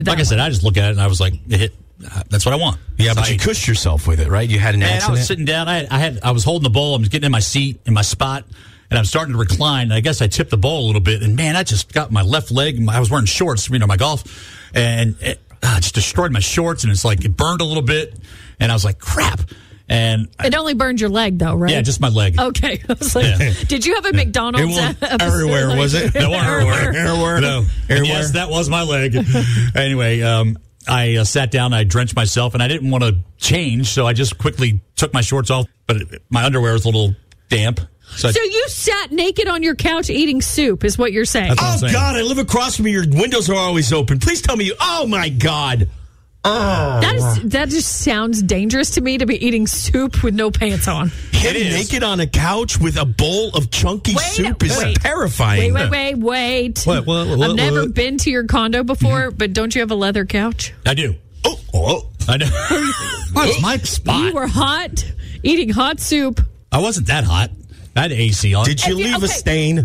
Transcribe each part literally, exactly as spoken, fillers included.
Like I said, I just look at it and I was like, it hit. Uh, that's what I want. Yeah, so but I, you cushed yourself with it, right? You had an man, accident. I was sitting down. I had, I had, I was holding the bowl. I was getting in my seat, in my spot, and I'm starting to recline. And I guess I tipped the bowl a little bit, and man, I just got my left leg. I was wearing shorts, you know, my golf, and it uh, just destroyed my shorts. And it's like it burned a little bit, and I was like, crap. And it only burned your leg, though, right? Yeah, just my leg. Okay. I was like, yeah. Did you have a McDonald's? It wasn't episode? everywhere, Like, was it? No, everywhere. Everywhere. No. And yes, that was my leg. Anyway, um, I uh, sat down, I drenched myself, and I didn't want to change, so I just quickly took my shorts off, but it, my underwear was a little damp. So, I, so you sat naked on your couch eating soup, is what you're saying. Oh, saying. God, I live across from you. Your windows are always open. Please tell me you... Oh, my God. Oh. That is that just sounds dangerous to me, to be eating soup with no pants on. Him naked on a couch with a bowl of chunky wait, soup is wait. terrifying. Wait, wait, wait, wait. What, what, what, I've never what? been to your condo before, mm-hmm. but don't you have a leather couch? I do. Oh, oh. I know. That's my spot. You were hot, eating hot soup. I wasn't that hot. I had A C on. Did you leave okay. a stain?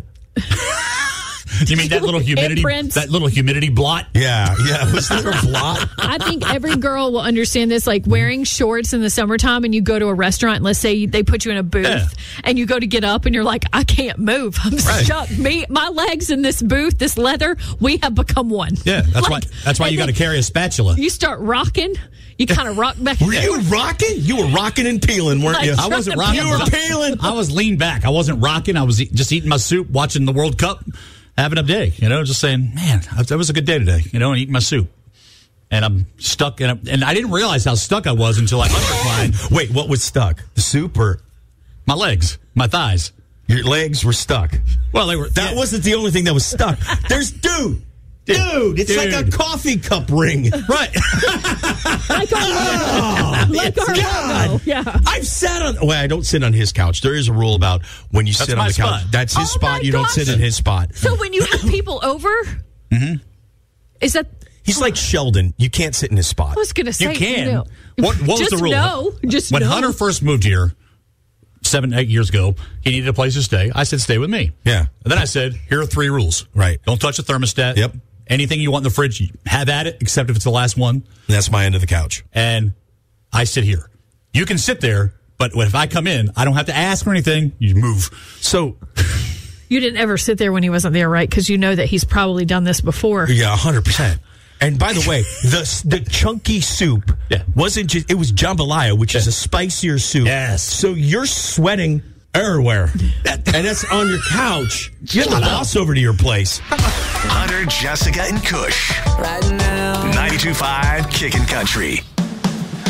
You mean that little humidity, that little humidity blot? Yeah, yeah. Was there a blot? I think every girl will understand this. Like wearing shorts in the summertime, and you go to a restaurant. And let's say they put you in a booth, yeah. and you go to get up, and you're like, I can't move. I'm right. stuck. Me, my legs in this booth, this leather. We have become one. Yeah, that's like, why. That's why you got to carry a spatula. You start rocking. You kind of rock back. Were you rocking? You were rocking and peeling, weren't like, you? I wasn't rocking. You were peeling. I was leaned back. I wasn't rocking. I was e- just eating my soup, watching the World Cup. Having a day, you know, just saying, man, that was a good day today, you know, and eating my soup. And I'm stuck, in a, and I didn't realize how stuck I was until I underclined. Wait, what was stuck? The soup or? My legs, my thighs. Your legs were stuck. Well, they were. That yeah. wasn't the only thing that was stuck. There's, dude, dude, it's dude. like a coffee cup ring. Right. like our logo. Like our God. logo. Yeah. I've sat on, well, I don't sit on his couch. There is a rule about when you That's sit on the spot. couch. That's his oh spot. You gosh. don't sit in his spot. So when you have people over, mm-hmm. is that... He's like Sheldon. You can't sit in his spot. I was going to say... You can. No. What, what was Just the rule? No. Just when no. Hunter first moved here, seven, eight years ago, he needed a place to stay. I said, stay with me. Yeah. And then I said, here are three rules. Right. Don't touch the thermostat. Yep. Anything you want in the fridge, have at it, except if it's the last one. That's my end of the couch. And I sit here. You can sit there, but if I come in, I don't have to ask or anything. You move. So... You didn't ever sit there when he wasn't there, right? Because you know that he's probably done this before. Yeah, one hundred percent. And by the way, the the chunky soup yeah. wasn't just, it was jambalaya, which yeah. is a spicier soup. Yes. So you're sweating everywhere. and that's on your couch. You have to boss over to your place. Hunter, Jessica, and Kush. Right now. ninety-two point five Kickin' Country.